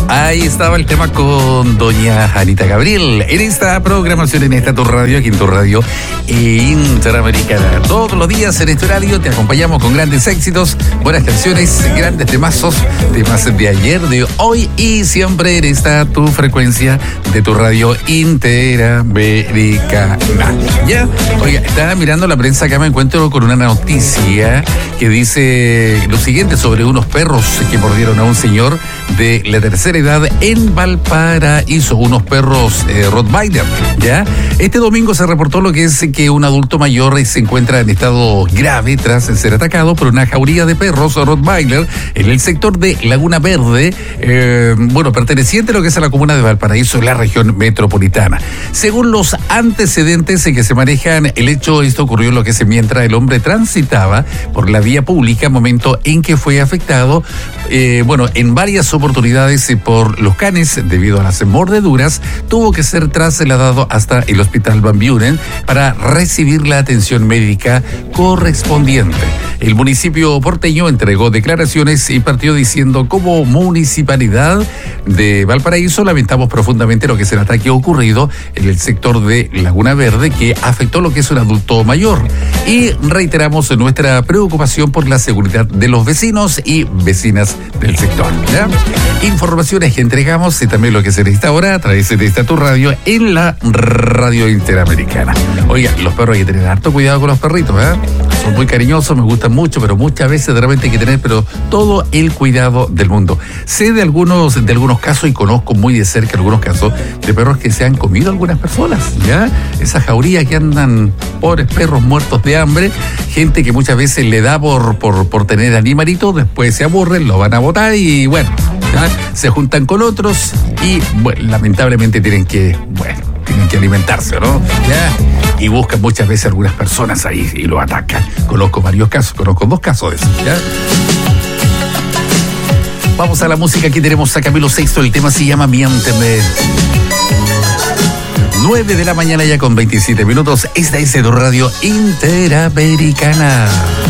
Ahí estaba el tema con doña Anita Gabriel. En esta programación, en esta Tu Radio, aquí en Tu Radio Interamericana. Todos los días en este horario te acompañamos con grandes éxitos, buenas canciones, grandes temazos, temas de ayer, de hoy y siempre en esta tu frecuencia de Tu Radio Interamericana. Ya, oiga, estaba mirando la prensa acá, me encuentro con una noticia que dice lo siguiente sobre unos perros que mordieron a un señor de la tercera edad en Valparaíso, unos perros Rottweiler, ¿ya? Este domingo se reportó lo que es que un adulto mayor se encuentra en estado grave tras ser atacado por una jauría de perros Rottweiler en el sector de Laguna Verde, perteneciente a lo que es a la comuna de Valparaíso, en la región metropolitana. Según los antecedentes que se manejan, esto ocurrió lo que es mientras el hombre transitaba por la vía pública, momento en que fue afectado, en varias oportunidades por los canes debido a las mordeduras, tuvo que ser trasladado hasta el hospital Van Buren para recibir la atención médica correspondiente. El municipio porteño entregó declaraciones y partió diciendo: como municipalidad de Valparaíso lamentamos profundamente lo que es el ataque ocurrido en el sector de Laguna Verde que afectó lo que es un adulto mayor, y reiteramos nuestra preocupación por la seguridad de los vecinos y vecinas del sector, ¿ya? Informaciones que entregamos y también lo que se necesita ahora a través de esta Tu Radio en la Radio Interamericana. Oiga, los perros hay que tener harto cuidado con los perritos, ¿eh? Son muy cariñosos, me gustan mucho, pero muchas veces de repente hay que tener todo el cuidado del mundo. Sé de algunos casos y conozco muy de cerca algunos casos de perros que se han comido algunas personas, ¿ya? Esa jauría que andan, pobres perros muertos de hambre, gente que muchas veces le da por tener animalitos, después se aburren, lo van a botar y bueno, ¿ya? Se juntan con otros y lamentablemente tienen que alimentarse, ¿no? ¿Ya? Y buscan muchas veces algunas personas ahí y lo atacan. Conozco varios casos, conozco 2 casos de eso, ¿ya? Vamos a la música, aquí tenemos a Camilo Sexto, el tema se llama Miénteme. 9 de la mañana ya con 27 minutos, esta es Tu Radio Interamericana.